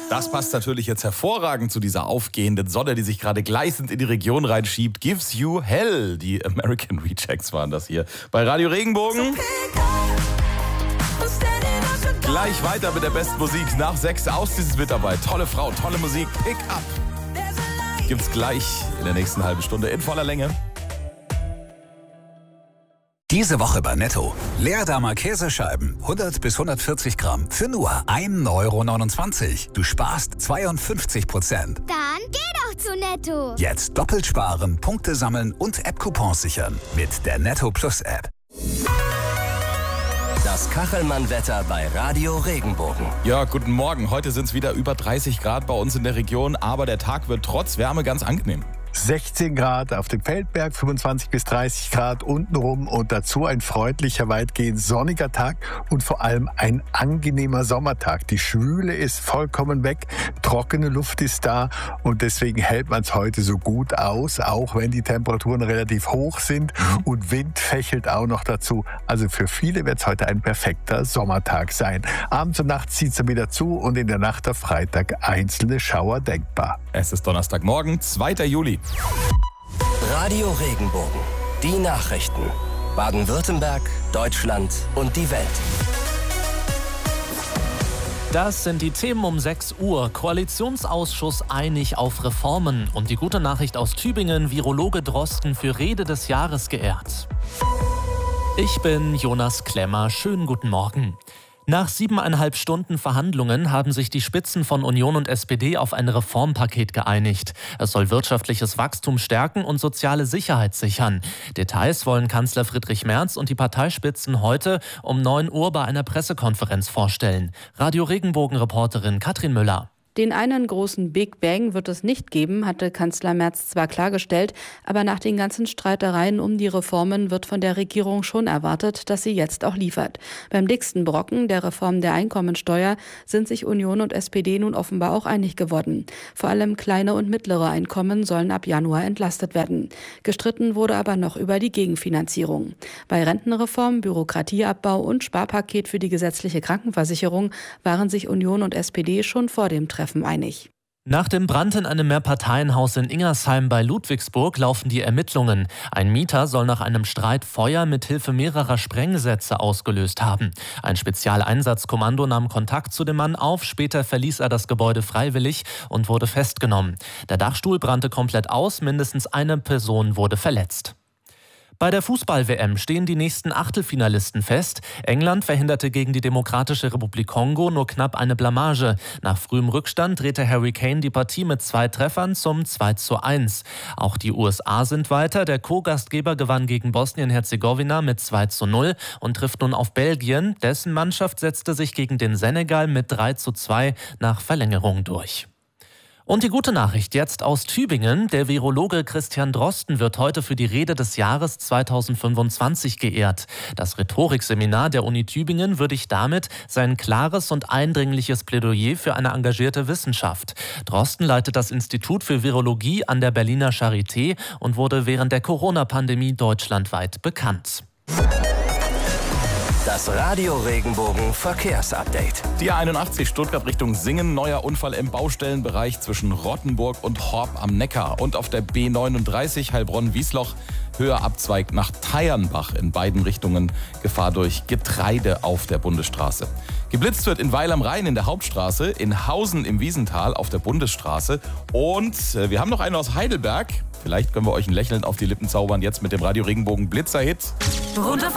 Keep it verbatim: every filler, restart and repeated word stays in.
Das passt natürlich jetzt hervorragend zu dieser aufgehenden Sonne, die sich gerade gleißend in die Region reinschiebt. Gives You Hell. Die American Rejects waren das hier bei Radio Regenbogen. Gleich weiter mit der besten Musik nach sechs aus dieses Mitarbeit. Tolle Frau, tolle Musik. Pick up. Gibt's gleich in der nächsten halben Stunde in voller Länge. Diese Woche bei Netto. Leerdammer Käsescheiben, hundert bis hundertvierzig Gramm, für nur ein Euro neunundzwanzig. Du sparst zweiundfünfzig Prozent. Dann geh doch zu Netto. Jetzt doppelt sparen, Punkte sammeln und App-Coupons sichern. Mit der Netto Plus App. Das Kachelmann-Wetter bei Radio Regenbogen. Ja, guten Morgen. Heute sind es wieder über dreißig Grad bei uns in der Region, aber der Tag wird trotz Wärme ganz angenehm. sechzehn Grad auf dem Feldberg, fünfundzwanzig bis dreißig Grad untenrum und dazu ein freundlicher, weitgehend sonniger Tag und vor allem ein angenehmer Sommertag. Die Schwüle ist vollkommen weg, trockene Luft ist da und deswegen hält man es heute so gut aus, auch wenn die Temperaturen relativ hoch sind und Wind fächelt auch noch dazu. Also für viele wird es heute ein perfekter Sommertag sein. Abends und nachts zieht es wieder zu und in der Nacht auf Freitag einzelne Schauer denkbar. Es ist Donnerstagmorgen, zweiter Juli. Radio Regenbogen. Die Nachrichten. Baden-Württemberg, Deutschland und die Welt. Das sind die Themen um sechs Uhr. Koalitionsausschuss einig auf Reformen. Und die gute Nachricht aus Tübingen, Virologe Drosten für Rede des Jahres geehrt. Ich bin Jonas Klemmer. Schönen guten Morgen. Nach siebeneinhalb Stunden Verhandlungen haben sich die Spitzen von Union und S P D auf ein Reformpaket geeinigt. Es soll wirtschaftliches Wachstum stärken und soziale Sicherheit sichern. Details wollen Kanzler Friedrich Merz und die Parteispitzen heute um neun Uhr bei einer Pressekonferenz vorstellen. Radio Regenbogen-Reporterin Katrin Müller. Den einen großen Big Bang wird es nicht geben, hatte Kanzler Merz zwar klargestellt, aber nach den ganzen Streitereien um die Reformen wird von der Regierung schon erwartet, dass sie jetzt auch liefert. Beim dicksten Brocken, der Reform der Einkommensteuer, sind sich Union und S P D nun offenbar auch einig geworden. Vor allem kleine und mittlere Einkommen sollen ab Januar entlastet werden. Gestritten wurde aber noch über die Gegenfinanzierung. Bei Rentenreform, Bürokratieabbau und Sparpaket für die gesetzliche Krankenversicherung waren sich Union und S P D schon vor dem Treffen einig. Nach dem Brand in einem Mehrparteienhaus in Ingersheim bei Ludwigsburg laufen die Ermittlungen. Ein Mieter soll nach einem Streit Feuer mit Hilfe mehrerer Sprengsätze ausgelöst haben. Ein Spezialeinsatzkommando nahm Kontakt zu dem Mann auf. Später verließ er das Gebäude freiwillig und wurde festgenommen. Der Dachstuhl brannte komplett aus. Mindestens eine Person wurde verletzt. Bei der Fußball-W M stehen die nächsten Achtelfinalisten fest. England verhinderte gegen die Demokratische Republik Kongo nur knapp eine Blamage. Nach frühem Rückstand drehte Harry Kane die Partie mit zwei Treffern zum zwei zu eins. Auch die U S A sind weiter. Der Co-Gastgeber gewann gegen Bosnien-Herzegowina mit zwei zu null und trifft nun auf Belgien. Dessen Mannschaft setzte sich gegen den Senegal mit drei zu zwei nach Verlängerung durch. Und die gute Nachricht jetzt aus Tübingen. Der Virologe Christian Drosten wird heute für die Rede des Jahres zweitausendfünfundzwanzig geehrt. Das Rhetorikseminar der Uni Tübingen würdigt damit sein klares und eindringliches Plädoyer für eine engagierte Wissenschaft. Drosten leitet das Institut für Virologie an der Berliner Charité und wurde während der Corona-Pandemie deutschlandweit bekannt. Das Radio Regenbogen Verkehrsupdate. Die A einundachtzig Stuttgart Richtung Singen. Neuer Unfall im Baustellenbereich zwischen Rottenburg und Horb am Neckar. Und auf der B neununddreißig Heilbronn-Wiesloch höher Abzweig nach Teiernbach in beiden Richtungen. Gefahr durch Getreide auf der Bundesstraße. Geblitzt wird in Weil am Rhein in der Hauptstraße, in Hausen im Wiesental auf der Bundesstraße. Und äh, wir haben noch einen aus Heidelberg. Vielleicht können wir euch ein Lächeln auf die Lippen zaubern jetzt mit dem Radio Regenbogen Blitzerhit. Runterfahren.